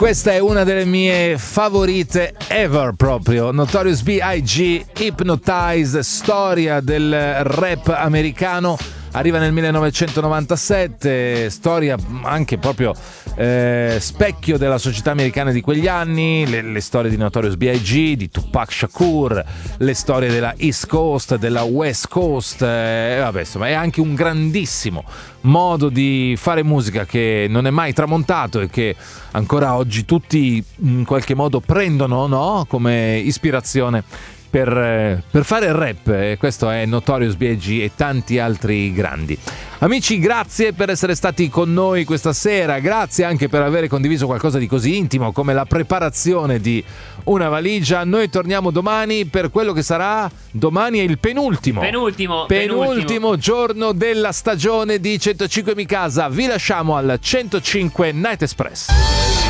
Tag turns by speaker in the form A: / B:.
A: Questa è una delle mie favorite ever proprio, Notorious B.I.G. Hypnotize, storia del rap americano. Arriva nel 1997, storia anche proprio specchio della società americana di quegli anni, le storie di Notorious B.I.G., di Tupac Shakur, le storie della East Coast, della West Coast, vabbè, insomma è anche un grandissimo modo di fare musica che non è mai tramontato e che ancora oggi tutti in qualche modo prendono, no? Come ispirazione per fare il rap. Questo è Notorious B.I.G. e tanti altri grandi. Amici, grazie per essere stati con noi questa sera, grazie anche per aver condiviso qualcosa di così intimo come la preparazione di una valigia. Noi torniamo domani per quello che sarà, domani è il penultimo giorno della stagione di 105 Mi Casa. Vi lasciamo al 105 Night Express.